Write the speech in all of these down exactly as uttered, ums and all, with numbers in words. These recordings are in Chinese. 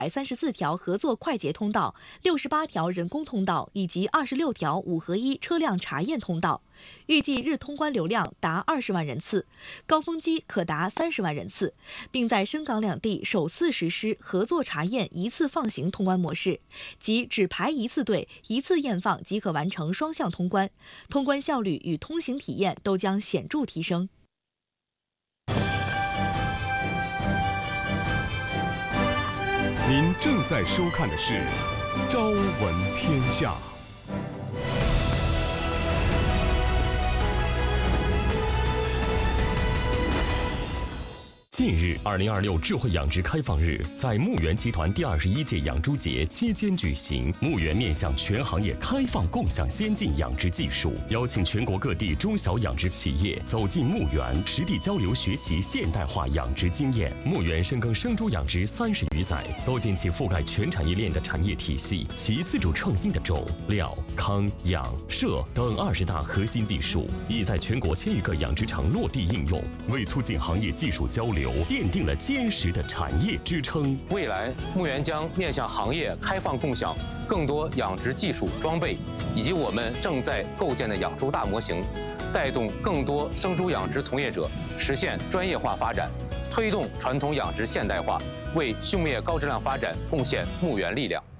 百三十四条合作快捷通道、六十八条人工通道以及二十六条五合一车辆查验通道。预计日通关流量达二十万人次，高峰期可达三十万人次，并在深港两地首次实施合作查验一次放行通关模式，即只排一次队、一次验放即可完成双向通关，通关效率与通行体验都将显著提升。 您正在收看的是《朝闻天下》。 近日，二零二六智慧养殖开放日在牧原集团第二十一届养猪节期间举行。牧原面向全行业开放共享先进养殖技术，邀请全国各地中小养殖企业走进牧原，实地交流学习现代化养殖经验。牧原深耕生猪养殖三十余载，构建起覆盖全产业链的产业体系。其自主创新的种、料、康、养、舍等二十大核心技术，已在全国千余个养殖场落地应用，为促进行业技术交流奠定了坚实的产业支撑。 未来，牧原将面向行业开放共享更多养殖技术装备，以及我们正在构建的养猪大模型，带动更多生猪养殖从业者实现专业化发展，推动传统养殖现代化，为畜牧业高质量发展贡献牧原力量。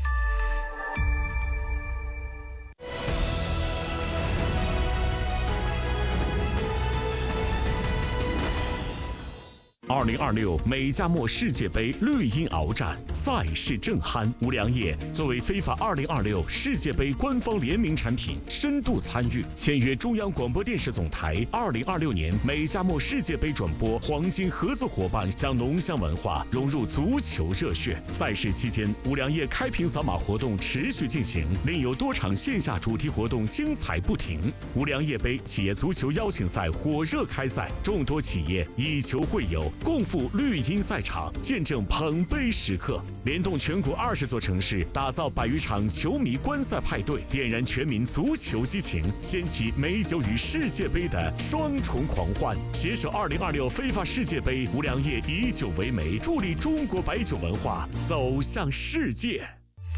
二零二六美加墨世界杯绿茵鏖战，赛事正酣。无良业作为非法二零二六世界杯官方联名产品，深度参与，签约中央广播电视总台二零二六年美加墨世界杯转播黄金合作伙伴，将浓香文化融入足球热血。赛事期间，无良业开屏扫码活动持续进行，另有多场线下主题活动精彩不停。无良业杯企业足球邀请赛火热开赛，众多企业以球会友，共赴绿茵赛场，见证捧杯时刻。联动全国二十座城市，打造百余场球迷观赛派对，点燃全民足球激情，掀起美酒与世界杯的双重狂欢。携手二零二六非法世界杯，无良业以酒为媒，助力中国白酒文化走向世界。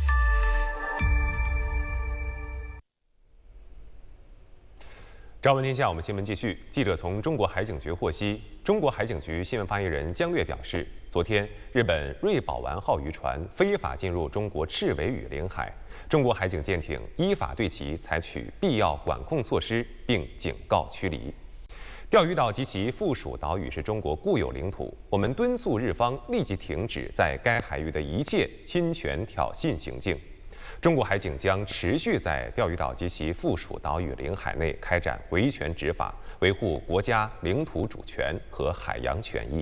朝闻天下，我们新闻继续。记者从中国海警局获悉，中国海警局新闻发言人江月表示，昨天日本瑞宝丸号渔船非法进入中国赤尾屿领海，中国海警舰艇依法对其采取必要管控措施，并警告驱离。钓鱼岛及其附属岛屿是中国固有领土，我们敦促日方立即停止在该海域的一切侵权挑衅行径。中国海警将持续在钓鱼岛及其附属岛屿领海内开展维权执法，维护国家领土主权和海洋权益。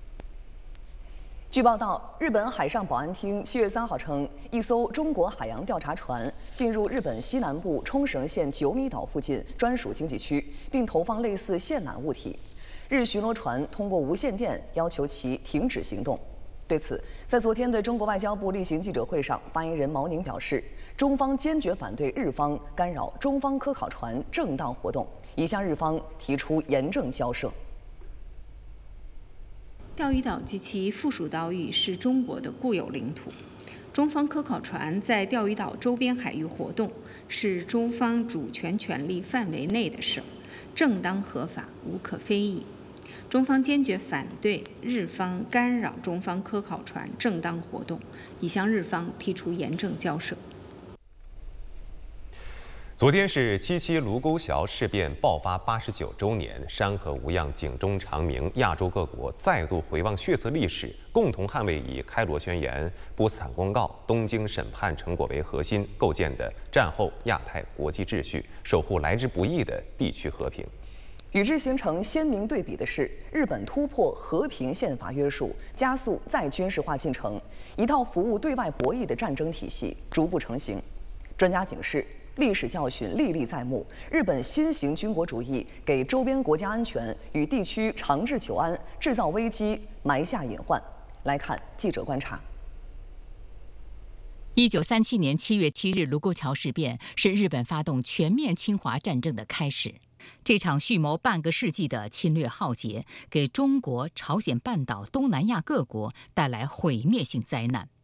据报道，日本海上保安厅七月三号称，一艘中国海洋调查船进入日本西南部冲绳县九米岛附近专属经济区，并投放类似线缆物体。日巡逻船通过无线电要求其停止行动。对此，在昨天的中国外交部例行记者会上，发言人毛宁表示，中方坚决反对日方干扰中方科考船正当活动，已向日方提出严正交涉。 钓鱼岛及其附属岛屿是中国的固有领土，中方科考船在钓鱼岛周边海域活动是中方主权权利范围内的事，正当合法，无可非议。中方坚决反对日方干扰中方科考船正当活动，已向日方提出严正交涉。 昨天是七七卢沟桥事变爆发八十九周年，山河无恙，警钟长鸣，亚洲各国再度回望血色历史，共同捍卫以开罗宣言、波茨坦公告、东京审判成果为核心构建的战后亚太国际秩序，守护来之不易的地区和平。 与之形成鲜明对比的是，日本突破和平宪法约束，加速再军事化进程，一套服务对外博弈的战争体系逐步成型。专家警示，历史教训历历在目，日本新型军国主义给周边国家安全与地区长治久安制造危机，埋下隐患。来看记者观察。 一九三七年七月七日卢沟桥事变是日本发动全面侵华战争的开始。这场蓄谋半个世纪的侵略浩劫，给中国、朝鲜半岛、东南亚各国带来毁灭性灾难。